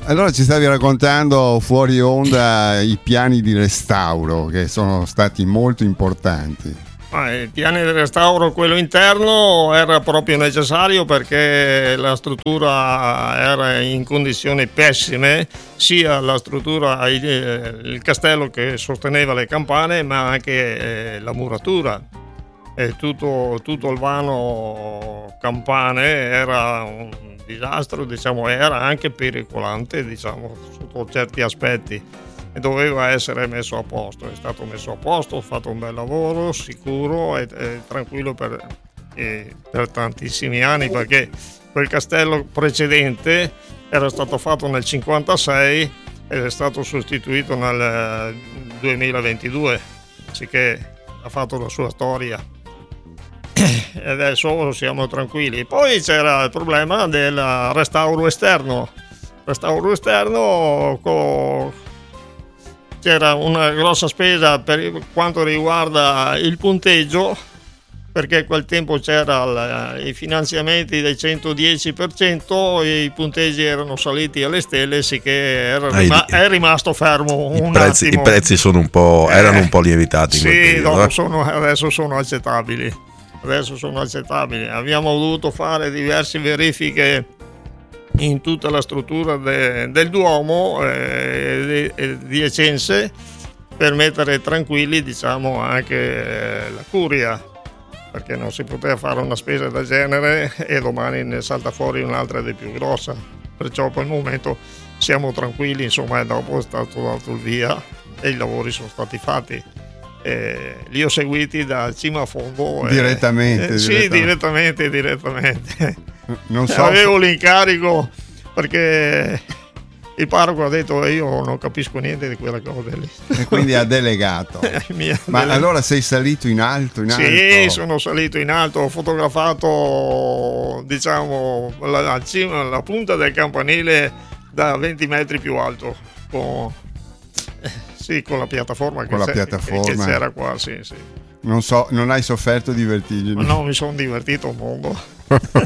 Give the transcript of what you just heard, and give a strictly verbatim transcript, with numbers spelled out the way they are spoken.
Allora ci stavi raccontando fuori onda i piani di restauro che sono stati molto importanti. Ah, il piano di restauro, quello interno, era proprio necessario perché la struttura era in condizioni pessime, sia la struttura, il, il castello che sosteneva le campane, ma anche eh, la muratura. E tutto, tutto il vano campane era un disastro, diciamo, era anche pericolante, diciamo, sotto certi aspetti, e doveva essere messo a posto. È stato messo a posto, ho fatto un bel lavoro, sicuro e, e tranquillo per, e, per tantissimi anni, perché quel castello precedente era stato fatto nel cinquantasei ed è stato sostituito nel duemilaventidue, sicché ha fatto la sua storia. E adesso siamo tranquilli. Poi c'era il problema del restauro esterno. Restauro esterno co... c'era una grossa spesa per quanto riguarda il punteggio, perché a quel tempo c'era i finanziamenti del centodieci per cento e i punteggi erano saliti alle stelle, sì che era rima- è rimasto fermo un I prezzi, attimo. I prezzi sono un po', erano Eh, un po' lievitati in sì, quel periodo, no, eh? sono, adesso sono accettabili. Adesso sono accettabili. Abbiamo dovuto fare diverse verifiche in tutta la struttura de, del Duomo e eh, di Ecense per mettere tranquilli, diciamo, anche eh, la curia, perché non si poteva fare una spesa del genere e domani ne salta fuori un'altra di più grossa. Perciò per il momento siamo tranquilli, insomma, e dopo è stato dato il via e i lavori sono stati fatti. Eh, li ho seguiti da cima a fondo direttamente, eh, sì direttamente direttamente non so, avevo l'incarico perché il parroco ha detto io non capisco niente di quelle cose lì e quindi ha delegato. Ma dele... allora sei salito in alto, in sì alto? Sono salito in alto, ho fotografato, diciamo, la, la, cima, la punta del campanile da venti metri più alto con... Sì, con la piattaforma, con che, la piattaforma. che c'era qua, sì, sì. Non so, non hai sofferto di vertigini? Ma no, mi sono divertito un mondo.